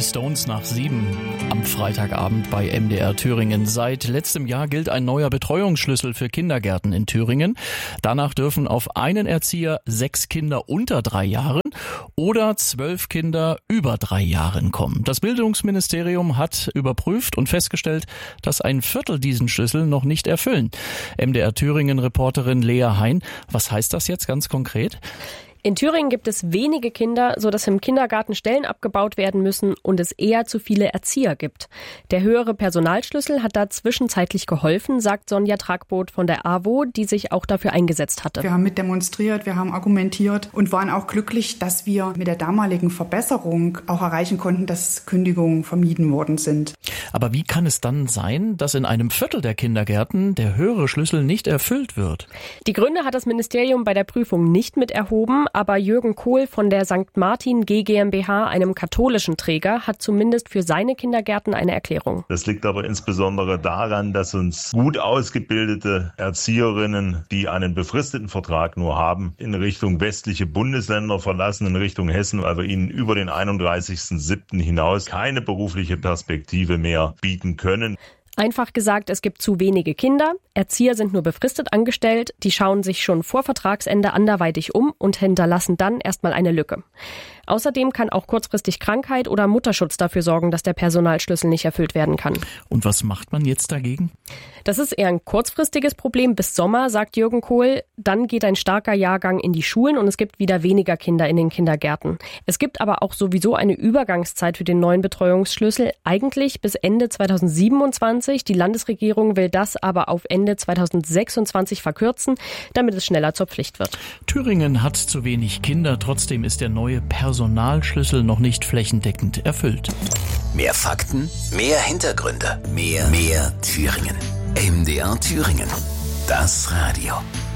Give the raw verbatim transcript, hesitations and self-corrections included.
Stones nach sieben am Freitagabend bei M D R Thüringen. Seit letztem Jahr gilt ein neuer Betreuungsschlüssel für Kindergärten in Thüringen. Danach dürfen auf einen Erzieher sechs Kinder unter drei Jahren oder zwölf Kinder über drei Jahren kommen. Das Bildungsministerium hat überprüft und festgestellt, dass ein Viertel diesen Schlüssel noch nicht erfüllen. M D R Thüringen-Reporterin Lea Hein, was heißt das jetzt ganz konkret? In Thüringen gibt es wenige Kinder, sodass im Kindergarten Stellen abgebaut werden müssen und es eher zu viele Erzieher gibt. Der höhere Personalschlüssel hat da zwischenzeitlich geholfen, sagt Sonja Tragboth von der A W O, die sich auch dafür eingesetzt hatte. Wir haben mit demonstriert, wir haben argumentiert und waren auch glücklich, dass wir mit der damaligen Verbesserung auch erreichen konnten, dass Kündigungen vermieden worden sind. Aber wie kann es dann sein, dass in einem Viertel der Kindergärten der höhere Schlüssel nicht erfüllt wird? Die Gründe hat das Ministerium bei der Prüfung nicht mit erhoben, aber Jürgen Kohl von der Sankt Martin G GmbH, einem katholischen Träger, hat zumindest für seine Kindergärten eine Erklärung. Das liegt aber insbesondere daran, dass uns gut ausgebildete Erzieherinnen, die einen befristeten Vertrag nur haben, in Richtung westliche Bundesländer verlassen, in Richtung Hessen, weil wir ihnen über den einunddreißigsten siebten hinaus keine berufliche Perspektive mehr bieten können. Einfach gesagt, es gibt zu wenige Kinder, Erzieher sind nur befristet angestellt, die schauen sich schon vor Vertragsende anderweitig um und hinterlassen dann erstmal eine Lücke. Außerdem kann auch kurzfristig Krankheit oder Mutterschutz dafür sorgen, dass der Personalschlüssel nicht erfüllt werden kann. Und was macht man jetzt dagegen? Das ist eher ein kurzfristiges Problem bis Sommer, sagt Jürgen Kohl. Dann geht ein starker Jahrgang in die Schulen und es gibt wieder weniger Kinder in den Kindergärten. Es gibt aber auch sowieso eine Übergangszeit für den neuen Betreuungsschlüssel, eigentlich bis Ende zweitausendsiebenundzwanzig. Die Landesregierung will das aber auf Ende zweitausendsechsundzwanzig verkürzen, damit es schneller zur Pflicht wird. Thüringen hat zu wenig Kinder, trotzdem ist der neue Personalschlüssel noch nicht flächendeckend erfüllt. Mehr Fakten, mehr Hintergründe, mehr, mehr Thüringen. M D R Thüringen. Das Radio.